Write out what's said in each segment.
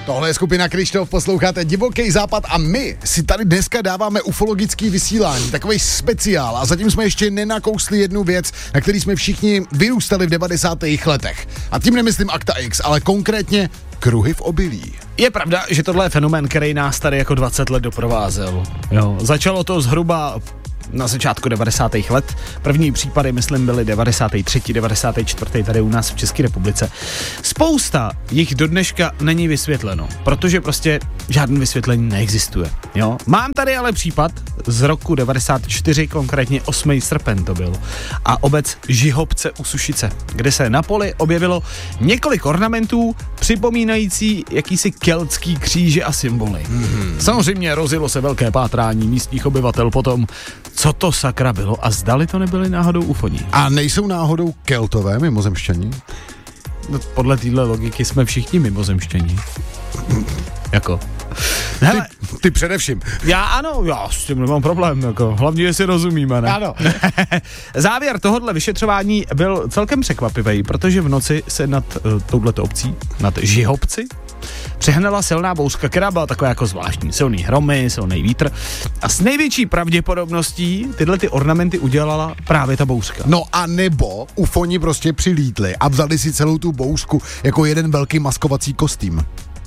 Tohle je skupina Kryštof, posloucháte Divoký západ a my si tady dneska dáváme ufologický vysílání, takovej speciál a zatím jsme ještě nenakousli jednu věc, na který jsme všichni vyrůstali v 90. letech. A tím nemyslím Akta X, ale konkrétně kruhy v obilí. Je pravda, že tohle je fenomén, který nás tady jako 20 let doprovázel. Jo. Začalo to zhruba na začátku 90. let. První případy, myslím, byly 93., 94. tady u nás v České republice. Spousta jich do dneška není vysvětleno, protože prostě žádné vysvětlení neexistuje. Jo? Mám tady ale případ z roku 94, konkrétně 8. srpen to byl, a obec Žihobce u Sušice, kde se na poli objevilo několik ornamentů připomínající jakýsi keltský kříže a symboly. Samozřejmě rozjelo se velké pátrání místních obyvatel potom, co to sakra bylo a zdali to nebyly náhodou ufoni. A nejsou náhodou Keltové mimozemšťaní? No, podle téhle logiky jsme všichni mimozemštění. Jako. Hele, ty především. Já s tím nemám problém, jako. Hlavně, že si rozumíme, ne? Ano. Závěr tohohle vyšetřování byl celkem překvapivý, protože v noci se nad touhleto obcí, nad Žihobci, přehnala silná bouřka, která byla taková jako zvláštní. Silný hromy, silný vítr a s největší pravděpodobností tyhle ty ornamenty udělala právě ta bouřka. No a nebo ufoni prostě přilítli a vzali si celou tu bouřku jako jeden velký maskovací kostým.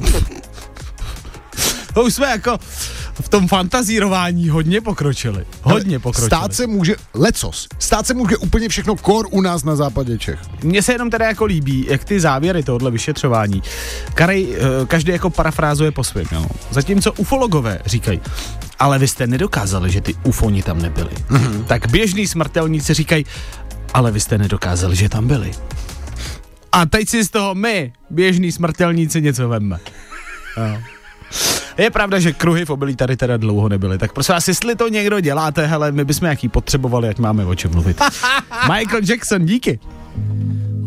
To už jsme jako v tom fantazírování hodně pokročili. Stát se může úplně všechno kor u nás na západě Čech. Mně se jenom teda jako líbí, jak ty závěry tohohle vyšetřování každý jako parafrázuje po svém. Jo. Zatímco ufologové říkají, ale vy jste nedokázali, že ty ufoni tam nebyli. Tak běžný smrtelníci říkají, ale vy jste nedokázali, že tam byli. A teď si z toho my, běžný smrtelníci, něco vemme. Jo. Je pravda, že kruhy v obilí tady teda dlouho nebyly, tak prosím vás, jestli to někdo děláte, hele, my bychom jaký potřebovali, ať máme o čem mluvit. Michael Jackson, díky.